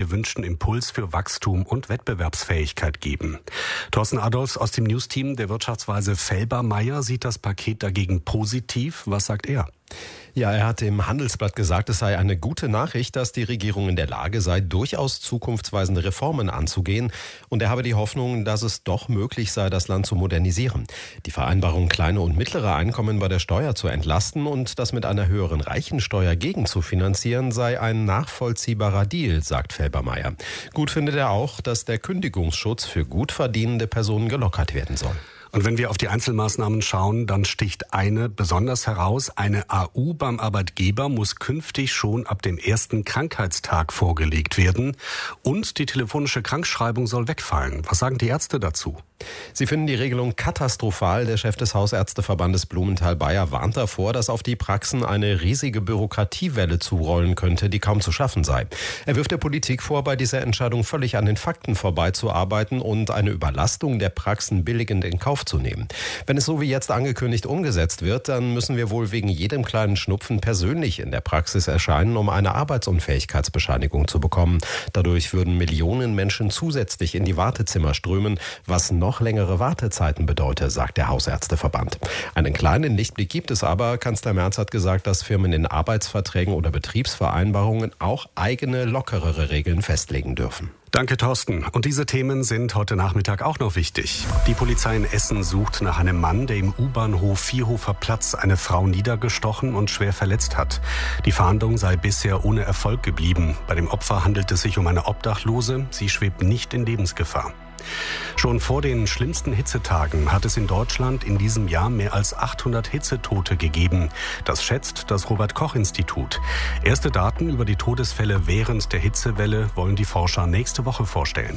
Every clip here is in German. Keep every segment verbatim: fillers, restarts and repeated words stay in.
gewünschten Impuls für Wachstum und Wettbewerbsfähigkeit geben. Thorsten Adolfs aus dem News-Team der Wirtschaftsweise Felbermayr sieht das Paket dagegen positiv. Was sagt er? Ja, er hat im Handelsblatt gesagt, es sei eine gute Nachricht, dass die Regierung in der Lage sei, durchaus zukunftsweisende Reformen anzugehen. Und er habe die Hoffnung, dass es doch möglich sei, das Land zu modernisieren. Die Vereinbarung, kleine und mittlere Einkommen bei der Steuer zu entlasten und das mit einer höheren Reichensteuer gegenzufinanzieren, sei ein nachvollziehbarer Deal, sagt Felbermayr. Gut findet er auch, dass der Kündigungsschutz für gut verdienende Personen gelockert werden soll. Und wenn wir auf die Einzelmaßnahmen schauen, dann sticht eine besonders heraus. Eine A U beim Arbeitgeber muss künftig schon ab dem ersten Krankheitstag vorgelegt werden. Und die telefonische Krankschreibung soll wegfallen. Was sagen die Ärzte dazu? Sie finden die Regelung katastrophal. Der Chef des Hausärzteverbandes Blumenthal-Bayer warnt davor, dass auf die Praxen eine riesige Bürokratiewelle zurollen könnte, die kaum zu schaffen sei. Er wirft der Politik vor, bei dieser Entscheidung völlig an den Fakten vorbeizuarbeiten und eine Überlastung der Praxen billigend in Kauf zu nehmen. Wenn es so wie jetzt angekündigt umgesetzt wird, dann müssen wir wohl wegen jedem kleinen Schnupfen persönlich in der Praxis erscheinen, um eine Arbeitsunfähigkeitsbescheinigung zu bekommen. Dadurch würden Millionen Menschen zusätzlich in die Wartezimmer strömen, was noch längere Wartezeiten bedeute, sagt der Hausärzteverband. Einen kleinen Lichtblick gibt es aber. Kanzler Merz hat gesagt, dass Firmen in Arbeitsverträgen oder Betriebsvereinbarungen auch eigene, lockerere Regeln festlegen dürfen. Danke, Thorsten. Und diese Themen sind heute Nachmittag auch noch wichtig. Die Polizei in Essen sucht nach einem Mann, der im U-Bahnhof Vierhofer Platz eine Frau niedergestochen und schwer verletzt hat. Die Fahndung sei bisher ohne Erfolg geblieben. Bei dem Opfer handelt es sich um eine Obdachlose. Sie schwebt nicht in Lebensgefahr. Schon vor den schlimmsten Hitzetagen hat es in Deutschland in diesem Jahr mehr als achthundert Hitzetote gegeben. Das schätzt das Robert-Koch-Institut. Erste Daten über die Todesfälle während der Hitzewelle wollen die Forscher nächste Woche vorstellen.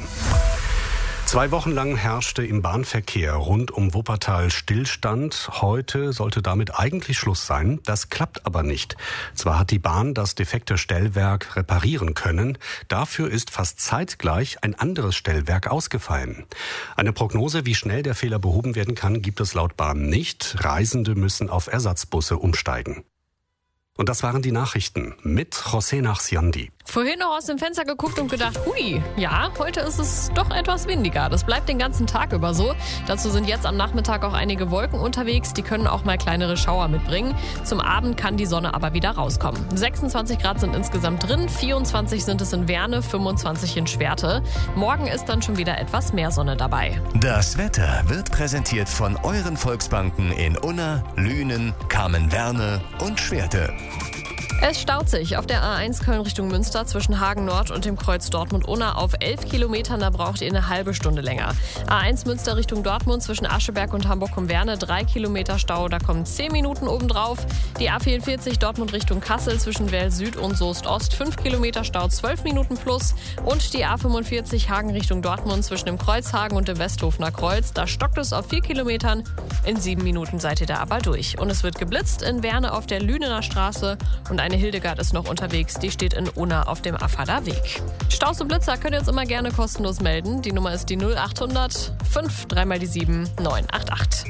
Zwei Wochen lang herrschte im Bahnverkehr rund um Wuppertal Stillstand. Heute sollte damit eigentlich Schluss sein. Das klappt aber nicht. Zwar hat die Bahn das defekte Stellwerk reparieren können. Dafür ist fast zeitgleich ein anderes Stellwerk ausgefallen. Eine Prognose, wie schnell der Fehler behoben werden kann, gibt es laut Bahn nicht. Reisende müssen auf Ersatzbusse umsteigen. Und das waren die Nachrichten mit José Nachsiandi. Vorhin noch aus dem Fenster geguckt und gedacht, hui, ja, heute ist es doch etwas windiger. Das bleibt den ganzen Tag über so. Dazu sind jetzt am Nachmittag auch einige Wolken unterwegs. Die können auch mal kleinere Schauer mitbringen. Zum Abend kann die Sonne aber wieder rauskommen. sechsundzwanzig Grad sind insgesamt drin, vierundzwanzig sind es in Werne, fünfundzwanzig in Schwerte. Morgen ist dann schon wieder etwas mehr Sonne dabei. Das Wetter wird präsentiert von euren Volksbanken in Unna, Lünen, Kamen-Werne und Schwerte. Es staut sich auf der A eins Köln Richtung Münster zwischen Hagen Nord und dem Kreuz Dortmund-Unna auf elf Kilometern. Da braucht ihr eine halbe Stunde länger. A eins Münster Richtung Dortmund zwischen Ascheberg und Hamburg-um-Werne drei Kilometer Stau. Da kommen zehn Minuten obendrauf. Die A vierundvierzig Dortmund Richtung Kassel zwischen Well Süd und Soest Ost fünf Kilometer Stau, zwölf Minuten plus. Und die A fünfundvierzig Hagen Richtung Dortmund zwischen dem Kreuzhagen und dem Westhofener Kreuz. Da stockt es auf vier Kilometern. In sieben Minuten seid ihr da aber durch. Und es wird geblitzt in Werne auf der Lünener Straße und eine Hildegard ist noch unterwegs, die steht in Unna auf dem Affader Weg. Staus und Blitzer könnt ihr uns immer gerne kostenlos melden. Die Nummer ist die null achthundert fünf drei mal die sieben neun acht acht.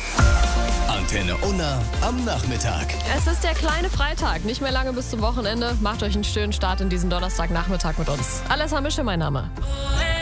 Antenne Unna am Nachmittag. Es ist der kleine Freitag, nicht mehr lange bis zum Wochenende. Macht euch einen schönen Start in diesen Donnerstagnachmittag mit uns. Alessa Mische, mein Name.